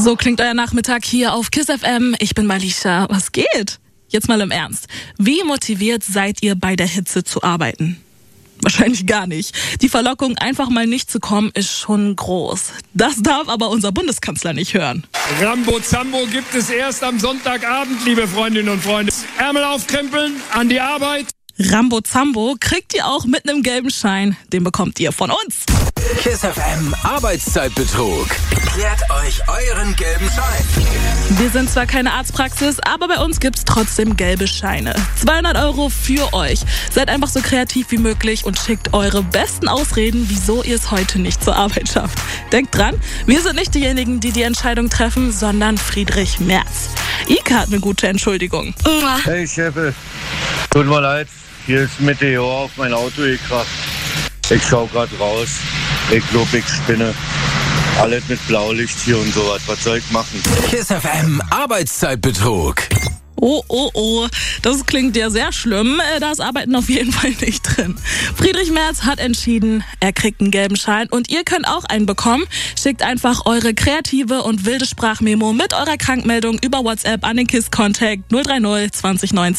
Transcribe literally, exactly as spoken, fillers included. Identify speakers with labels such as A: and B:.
A: So klingt euer Nachmittag hier auf KISS F M. Ich bin Malisha. Was geht? Jetzt mal im Ernst. Wie motiviert seid ihr bei der Hitze zu arbeiten? Wahrscheinlich gar nicht. Die Verlockung, einfach mal nicht zu kommen, ist schon groß. Das darf aber unser Bundeskanzler nicht hören.
B: Rambo Zambo gibt es erst am Sonntagabend, liebe Freundinnen und Freunde. Ärmel aufkrempeln, an die Arbeit.
A: Rambo Zambo kriegt ihr auch mit einem gelben Schein. Den bekommt ihr von uns.
C: KISS F M Arbeitszeitbetrug. Klärt euch euren gelben Schein.
A: Wir sind zwar keine Arztpraxis, aber bei uns gibt's trotzdem gelbe Scheine. zweihundert Euro für euch. Seid einfach so kreativ wie möglich und schickt eure besten Ausreden, wieso ihr es heute nicht zur Arbeit schafft. Denkt dran, wir sind nicht diejenigen, die die Entscheidung treffen, sondern Friedrich Merz. Ike hat eine gute Entschuldigung.
D: Hey Cheffe, tut mir leid, hier ist Meteor auf mein Auto gekracht. Ich schau grad raus, ich glaub, ich spinne. Alles mit Blaulicht hier und sowas. Was soll ich machen?
C: KISS F M Arbeitszeitbetrug.
A: Oh, oh, oh, das klingt ja sehr schlimm. Da ist Arbeiten auf jeden Fall nicht drin. Friedrich Merz hat entschieden, er kriegt einen gelben Schein und ihr könnt auch einen bekommen. Schickt einfach eure kreative und wilde Sprachmemo mit eurer Krankmeldung über WhatsApp an den KISS Contact null drei null zwanzig neunzehn.